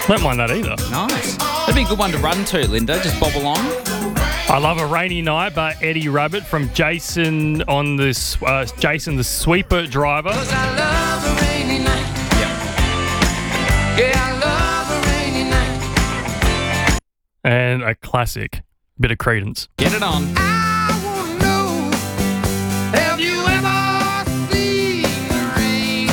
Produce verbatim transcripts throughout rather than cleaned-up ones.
Don't mind that either. Nice. That'd be a good one to run to, Linda. Just bob along. I love A Rainy Night by Eddie Rabbit from Jason on this uh, Jason the Sweeper Driver. Cause I love a rainy night. Yep. Yeah, I love a rainy night. And a classic bit of Credence. Get it on. I wanna know, have you ever seen the rain?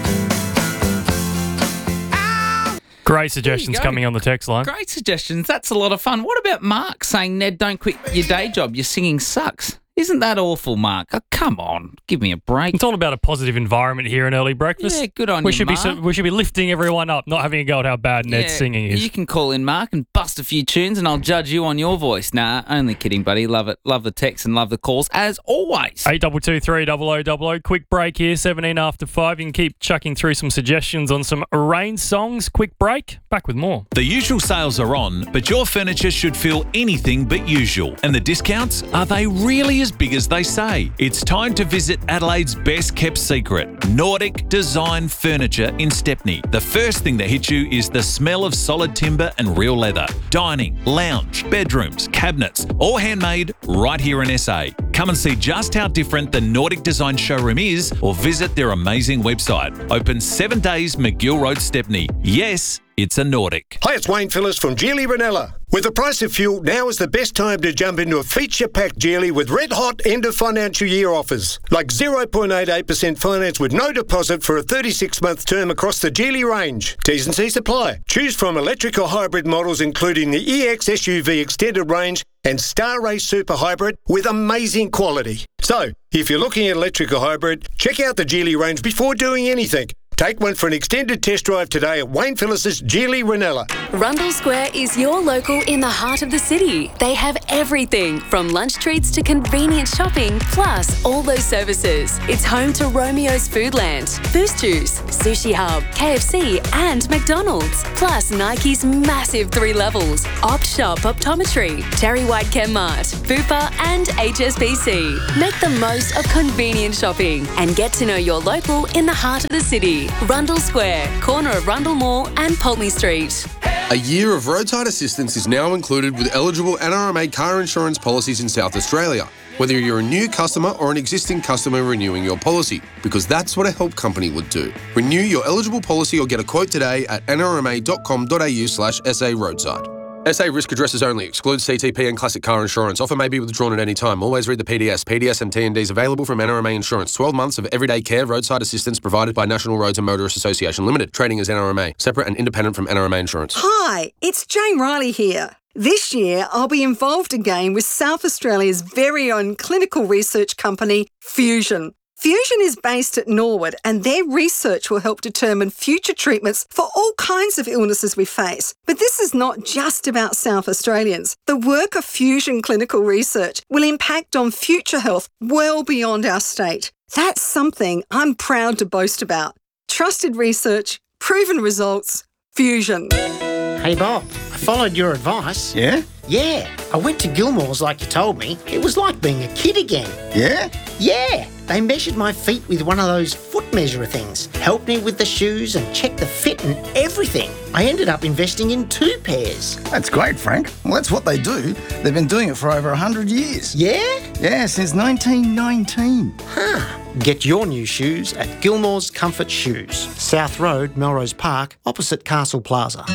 I- Great suggestions go. coming on the text line. Great suggestions. That's a lot of fun. What about Mark saying, Ned, don't quit your day job. Your singing sucks. Isn't that awful, Mark? Oh, come on. Give me a break. It's all about a positive environment here in Early Breakfast. Yeah, good on we you, should Mark. be we should be lifting everyone up, not having a go at how bad Ned's Yeah, singing is. You can call in, Mark, and bust a few tunes, and I'll judge you on your voice. Nah, only kidding, buddy. Love it. Love the text and love the calls, as always. Eight double two three double o double o. Quick break here. Seventeen after five. You can keep chucking through some suggestions on some rain songs. Quick break. Back with more. The usual sales are on, but your furniture should feel anything but usual. And the discounts, are they really as big as they say? It's time to visit Adelaide's best kept secret, Nordic Design Furniture in Stepney. The first thing that hits you is the smell of solid timber and real leather. Dining, lounge, bedrooms, cabinets, all handmade right here in S A. Come and see just how different the Nordic Design showroom is, or visit their amazing website. Open seven days, McGill Road, Stepney. Yes, it's a Nordic. Hi, it's Wayne Phillips from Geely Ranella. With the price of fuel, now is the best time to jump into a feature-packed Geely with red-hot end-of-financial year offers. Like zero point eight eight percent finance with no deposit for a thirty-six month term across the Geely range. T's and C's apply. Choose from electric or hybrid models including the E X S U V Extended Range and Star Race Super Hybrid with amazing quality. So, if you're looking at electric or hybrid, check out the Geely range before doing anything. Take one for an extended test drive today at Wayne Phillips' Geely Ranella. Rundle Square is your local in the heart of the city. They have everything from lunch treats to convenient shopping, plus all those services. It's home to Romeo's Foodland, Boost Juice, Sushi Hub, K F C and McDonald's, plus Nike's massive three levels, Opt Shop Optometry, Terry White Chemmart, Fupa and H S B C. Make the most of convenient shopping and get to know your local in the heart of the city. Rundle Square, corner of Rundle Mall and Pulteney Street. A year of roadside assistance is now included with eligible N R M A car insurance policies in South Australia, whether you're a new customer or an existing customer renewing your policy, because that's what a help company would do. Renew your eligible policy or get a quote today at n r m a dot com dot a u slash s a roadside. S A risk addresses only. Excludes C T P and classic car insurance. Offer may be withdrawn at any time. Always read the P D S. P D S and T and Ds available from N R M A Insurance. twelve months of everyday care roadside assistance provided by National Roads and Motorists Association Limited. Trading as N R M A. Separate and independent from N R M A Insurance. Hi, it's Jane Riley here. This year, I'll be involved again with South Australia's very own clinical research company, Fusion. Fusion is based at Norwood and their research will help determine future treatments for all kinds of illnesses we face. But this is not just about South Australians. The work of Fusion Clinical Research will impact on future health well beyond our state. That's something I'm proud to boast about. Trusted research, proven results, Fusion. Hey Bob, I followed your advice. Yeah? Yeah, I went to Gilmore's like you told me. It was like being a kid again. Yeah? Yeah, they measured my feet with one of those foot measurer things, helped me with the shoes and checked the fit and everything. I ended up investing in two pairs. That's great, Frank. Well, that's what they do. They've been doing it for over one hundred years. Yeah? Yeah, since nineteen nineteen. Huh. Get your new shoes at Gilmore's Comfort Shoes, South Road, Melrose Park, opposite Castle Plaza.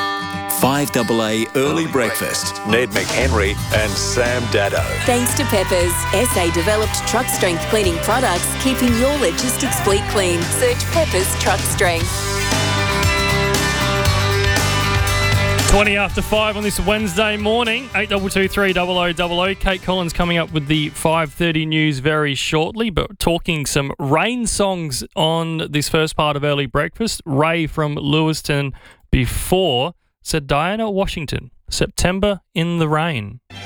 five A A Early Breakfast. Ned McHenry and Sam Dado. Thanks to Peppers, S A developed truck strength cleaning products, keeping your logistics fleet clean. Search Peppers Truck Strength. twenty after five on this Wednesday morning. eight two two three double o double o. Kate Collins coming up with the five thirty news very shortly, but talking some rain songs on this first part of Early Breakfast. Ray from Lewiston before said Diana Washington, September in the Rain.